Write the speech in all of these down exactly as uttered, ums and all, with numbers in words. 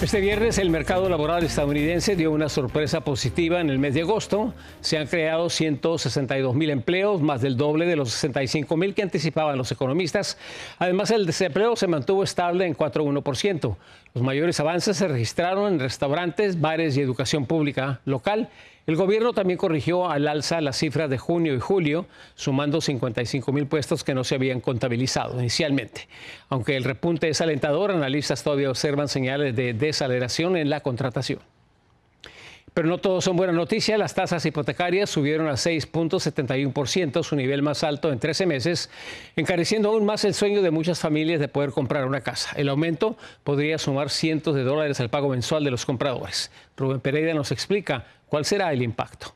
Este viernes el mercado laboral estadounidense dio una sorpresa positiva en el mes de agosto. Se han creado ciento sesenta y dos mil empleos, más del doble de los sesenta y cinco mil que anticipaban los economistas. Además, el desempleo se mantuvo estable en cuatro coma uno por ciento. Los mayores avances se registraron en restaurantes, bares y educación pública local. El gobierno también corrigió al alza las cifras de junio y julio, sumando cincuenta y cinco mil puestos que no se habían contabilizado inicialmente. Aunque el repunte es alentador, analistas todavía observan señales de desaceleración en la contratación. Pero no todo son buenas noticias. Las tasas hipotecarias subieron a seis punto setenta y uno por ciento, su nivel más alto en trece meses, encareciendo aún más el sueño de muchas familias de poder comprar una casa. El aumento podría sumar cientos de dólares al pago mensual de los compradores. Rubén Pereira nos explica cuál será el impacto.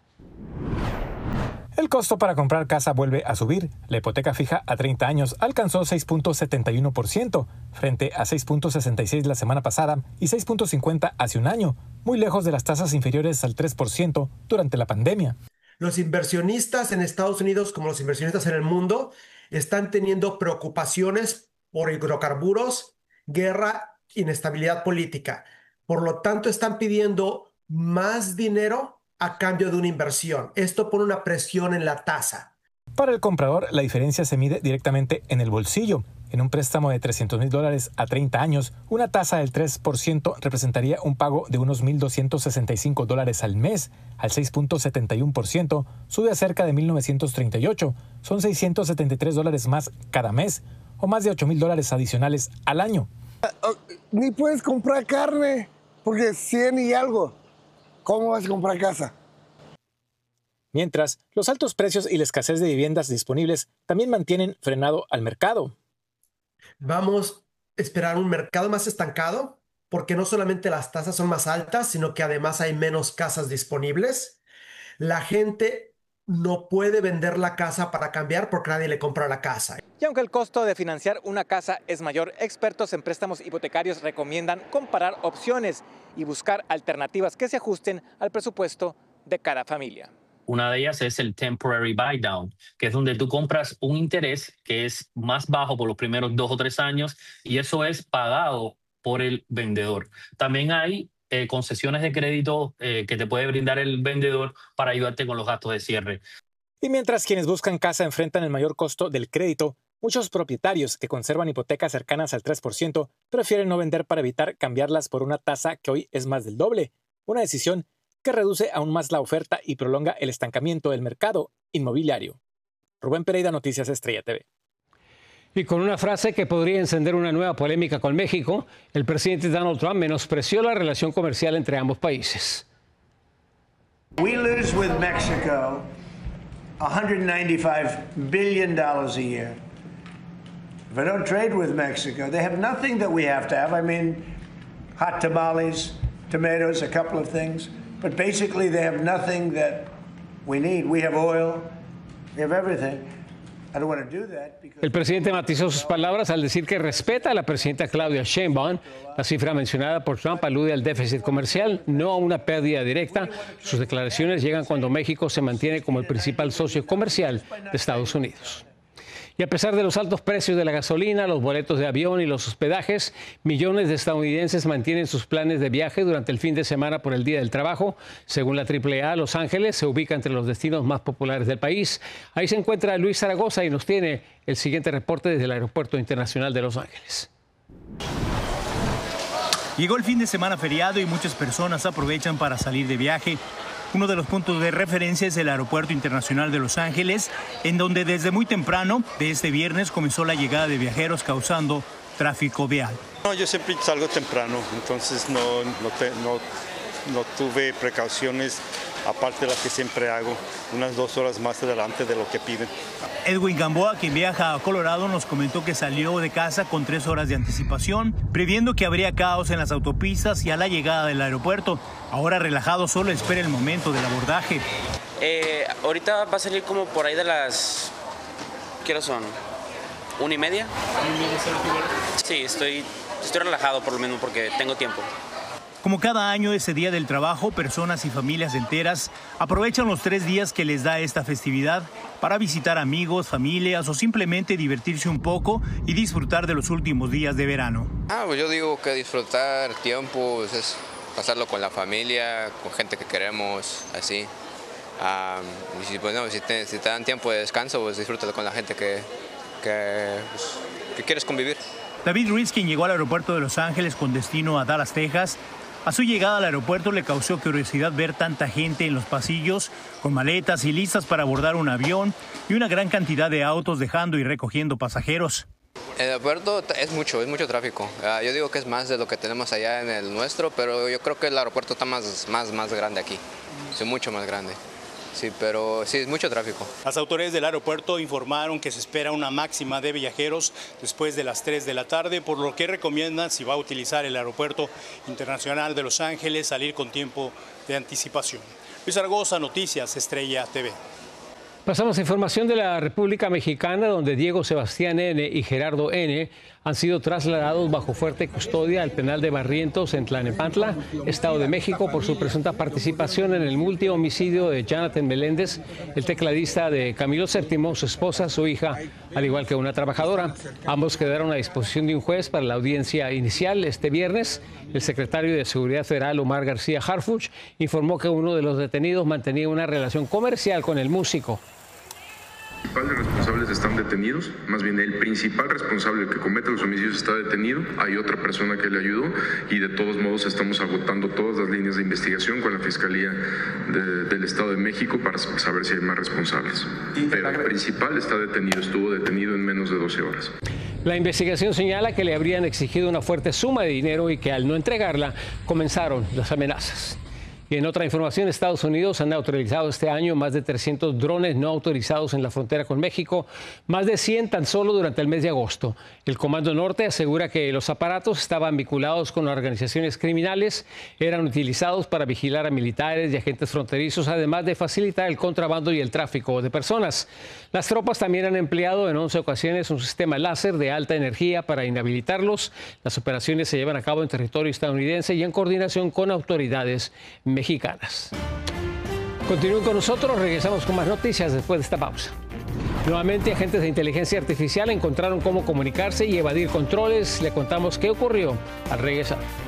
El costo para comprar casa vuelve a subir. La hipoteca fija a treinta años alcanzó seis punto setenta y uno por ciento, frente a seis punto sesenta y seis la semana pasada y seis punto cincuenta hace un año, muy lejos de las tasas inferiores al tres por ciento durante la pandemia. Los inversionistas en Estados Unidos, como los inversionistas en el mundo, están teniendo preocupaciones por hidrocarburos, guerra, inestabilidad política. Por lo tanto, están pidiendo más dinero a cambio de una inversión. Esto pone una presión en la tasa. Para el comprador, la diferencia se mide directamente en el bolsillo. En un préstamo de trescientos mil dólares a treinta años, una tasa del tres por ciento representaría un pago de unos mil doscientos sesenta y cinco dólares al mes. Al seis punto setenta y uno por ciento sube a cerca de mil novecientos treinta y ocho. Son seiscientos setenta y tres dólares más cada mes, o más de ocho mil dólares adicionales al año. Ni puedes comprar carne, porque cien y algo. ¿Cómo vas a comprar casa? Mientras, los altos precios y la escasez de viviendas disponibles también mantienen frenado al mercado. Vamos a esperar un mercado más estancado, porque no solamente las tasas son más altas, sino que además hay menos casas disponibles. La gente no puede vender la casa para cambiar porque nadie le compra la casa. Y aunque el costo de financiar una casa es mayor, expertos en préstamos hipotecarios recomiendan comparar opciones y buscar alternativas que se ajusten al presupuesto de cada familia. Una de ellas es el temporary buy down, que es donde tú compras un interés que es más bajo por los primeros dos o tres años y eso es pagado por el vendedor. También hay eh, concesiones de crédito eh, que te puede brindar el vendedor para ayudarte con los gastos de cierre. Y mientras quienes buscan casa enfrentan el mayor costo del crédito, muchos propietarios que conservan hipotecas cercanas al tres por ciento prefieren no vender para evitar cambiarlas por una tasa que hoy es más del doble. Una decisión que reduce aún más la oferta y prolonga el estancamiento del mercado inmobiliario. Rubén Pereira, Noticias Estrella T V. Y con una frase que podría encender una nueva polémica con México, el presidente Donald Trump menospreció la relación comercial entre ambos países. We lose with Mexico one hundred ninety-five billion dollars a year. If I don't trade with Mexico, they have nothing that we have to have. I mean, hot tamales, tomatoes, a couple of things. But basically they have nothing that we need. We have oil, we have everything. I don't want to do that because... El presidente matizó sus palabras al decir que respeta a la presidenta Claudia Sheinbaum. La cifra mencionada por Trump alude al déficit comercial, no a una pérdida directa. Sus declaraciones llegan cuando México se mantiene como el principal socio comercial de Estados Unidos. Y a pesar de los altos precios de la gasolina, los boletos de avión y los hospedajes, millones de estadounidenses mantienen sus planes de viaje durante el fin de semana por el Día del Trabajo. Según la triple A, Los Ángeles se ubica entre los destinos más populares del país. Ahí se encuentra Luis Zaragoza y nos tiene el siguiente reporte desde el Aeropuerto Internacional de Los Ángeles. Llegó el fin de semana feriado y muchas personas aprovechan para salir de viaje. Uno de los puntos de referencia es el Aeropuerto Internacional de Los Ángeles, en donde desde muy temprano de este viernes comenzó la llegada de viajeros causando tráfico vial. No, yo siempre salgo temprano, entonces no, no, te, no, no tuve precauciones, aparte de las que siempre hago, unas dos horas más adelante de lo que piden. Edwin Gamboa, quien viaja a Colorado, nos comentó que salió de casa con tres horas de anticipación, previendo que habría caos en las autopistas y a la llegada del aeropuerto. Ahora relajado, solo espera el momento del abordaje. Eh, ahorita va a salir como por ahí de las... ¿Qué hora son? ¿Una y media? Sí, estoy, estoy relajado por lo menos porque tengo tiempo. Como cada año, ese día del trabajo, personas y familias enteras aprovechan los tres días que les da esta festividad para visitar amigos, familias o simplemente divertirse un poco y disfrutar de los últimos días de verano. Ah, pues yo digo que disfrutar tiempo pues es pasarlo con la familia, con gente que queremos, así. Um, y si, pues, no, si, te, si te dan tiempo de descanso, pues disfrútalo con la gente que, que, pues, que quieres convivir. David Ruiz, quien llegó al aeropuerto de Los Ángeles con destino a Dallas, Texas, a su llegada al aeropuerto le causó curiosidad ver tanta gente en los pasillos, con maletas y listas para abordar un avión y una gran cantidad de autos dejando y recogiendo pasajeros. El aeropuerto es mucho, es mucho tráfico. Uh, yo digo que es más de lo que tenemos allá en el nuestro, pero yo creo que el aeropuerto está más, más, más grande aquí, es mucho más grande. Sí, pero sí, es mucho tráfico. Las autoridades del aeropuerto informaron que se espera una máxima de viajeros después de las tres de la tarde, por lo que recomiendan, si va a utilizar el aeropuerto internacional de Los Ángeles, salir con tiempo de anticipación. Luis Zaragoza, Noticias Estrella T V. Pasamos a información de la República Mexicana, donde Diego Sebastián N. y Gerardo N. han sido trasladados bajo fuerte custodia al penal de Barrientos en Tlalnepantla, Estado de México, por su presunta participación en el multihomicidio de Jonathan Meléndez, el tecladista de Camilo séptimo, su esposa, su hija, al igual que una trabajadora. Ambos quedaron a disposición de un juez para la audiencia inicial este viernes. El secretario de Seguridad Federal, Omar García Harfuch, informó que uno de los detenidos mantenía una relación comercial con el músico. Los principales responsables están detenidos, más bien el principal responsable, el que comete los homicidios, está detenido. Hay otra persona que le ayudó y de todos modos estamos agotando todas las líneas de investigación con la Fiscalía de, del Estado de México para saber si hay más responsables. Pero el principal está detenido, estuvo detenido en menos de doce horas. La investigación señala que le habrían exigido una fuerte suma de dinero y que al no entregarla comenzaron las amenazas. Y en otra información, Estados Unidos han autorizado este año más de trescientos drones no autorizados en la frontera con México, más de cien tan solo durante el mes de agosto. El Comando Norte asegura que los aparatos estaban vinculados con organizaciones criminales, eran utilizados para vigilar a militares y agentes fronterizos, además de facilitar el contrabando y el tráfico de personas. Las tropas también han empleado en once ocasiones un sistema láser de alta energía para inhabilitarlos. Las operaciones se llevan a cabo en territorio estadounidense y en coordinación con autoridades mexicanas. Continúen con nosotros, regresamos con más noticias después de esta pausa. Nuevamente, agentes de inteligencia artificial encontraron cómo comunicarse y evadir controles. Le contamos qué ocurrió al regresar.